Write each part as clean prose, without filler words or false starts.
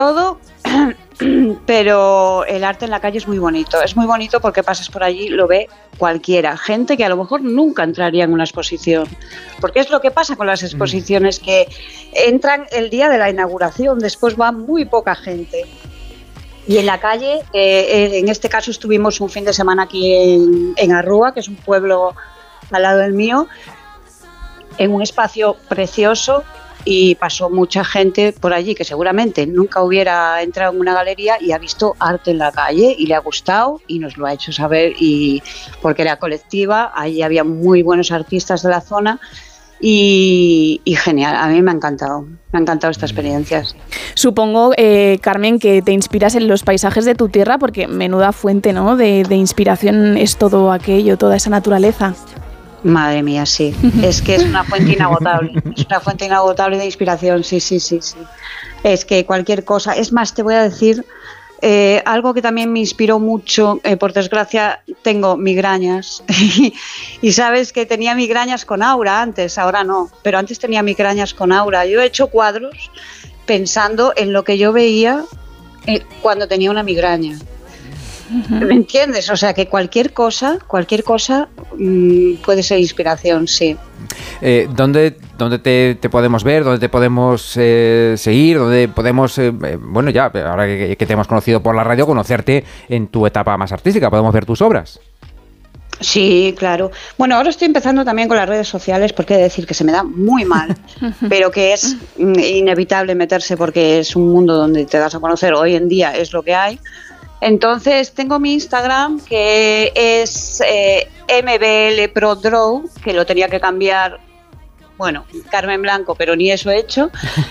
todo, pero el arte en la calle es muy bonito. Es muy bonito porque pasas por allí, lo ve cualquiera. Gente que a lo mejor nunca entraría en una exposición. Porque es lo que pasa con las exposiciones, que entran el día de la inauguración, después va muy poca gente. Y en la calle, en este caso estuvimos un fin de semana aquí en Arrúa, que es un pueblo al lado del mío, en un espacio precioso, y pasó mucha gente por allí que seguramente nunca hubiera entrado en una galería y ha visto arte en la calle y le ha gustado y nos lo ha hecho saber, y porque era colectiva, allí había muy buenos artistas de la zona y genial, a mí me ha encantado estas experiencias. Supongo, Carmen, que te inspiras en los paisajes de tu tierra, porque menuda fuente, ¿no?, de inspiración es todo aquello, toda esa naturaleza. Madre mía, sí. Es que es una fuente inagotable. Es una fuente inagotable de inspiración, sí. Es que cualquier cosa. Es más, te voy a decir algo que también me inspiró mucho. Por desgracia, tengo migrañas. Y sabes que tenía migrañas con aura antes, ahora no. Pero antes tenía migrañas con aura. Yo he hecho cuadros pensando en lo que yo veía cuando tenía una migraña. ¿Me entiendes? O sea, que cualquier cosa puede ser inspiración, sí. ¿Dónde te podemos ver? ¿Dónde te podemos seguir? ¿Dónde podemos, bueno, ya, ahora que te hemos conocido por la radio, conocerte en tu etapa más artística? ¿Podemos ver tus obras? Sí, claro. Bueno, ahora estoy empezando también con las redes sociales, porque he de decir que se me da muy mal, pero que es inevitable meterse porque es un mundo donde te das a conocer. Hoy en día es lo que hay. Entonces tengo mi Instagram, que es MBLProDraw, que lo tenía que cambiar, bueno, Carmen Blanco, pero ni eso he hecho.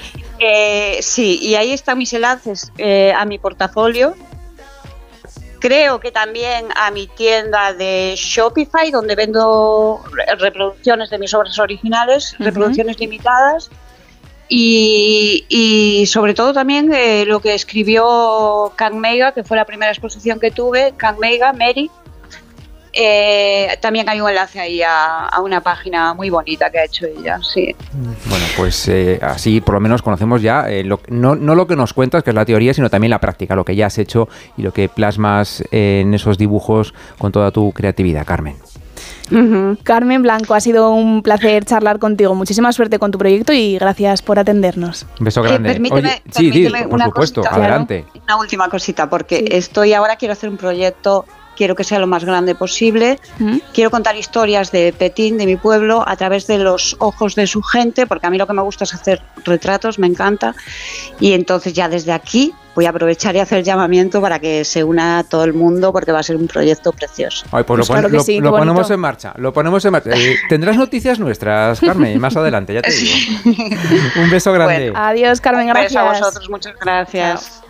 Sí, y ahí están mis enlaces a mi portafolio. Creo que también a mi tienda de Shopify, donde vendo reproducciones de mis obras originales, reproducciones limitadas. Y sobre todo también lo que escribió Can Meiga, que fue la primera exposición que tuve, Can Meiga, Mary. También hay un enlace ahí a una página muy bonita que ha hecho ella, sí. Bueno, pues así por lo menos conocemos ya no lo que nos cuentas, que es la teoría, sino también la práctica, lo que ya has hecho y lo que plasmas en esos dibujos con toda tu creatividad, Carmen. Carmen Blanco, ha sido un placer charlar contigo. Muchísima suerte con tu proyecto y gracias por atendernos. Un beso grande. Permíteme por supuesto, cosita, adelante. Una última cosita, porque quiero hacer un proyecto, quiero que sea lo más grande posible. Quiero contar historias de Petín, de mi pueblo, a través de los ojos de su gente, porque a mí lo que me gusta es hacer retratos, me encanta. Y entonces ya desde aquí voy a aprovechar y hacer el llamamiento para que se una todo el mundo, porque va a ser un proyecto precioso. Ay, pues lo ponemos en marcha. Tendrás noticias nuestras, Carmen, más adelante, ya te digo. Un beso grande. Bueno, adiós, Carmen, gracias. Un beso a vosotros, muchas gracias. Chao.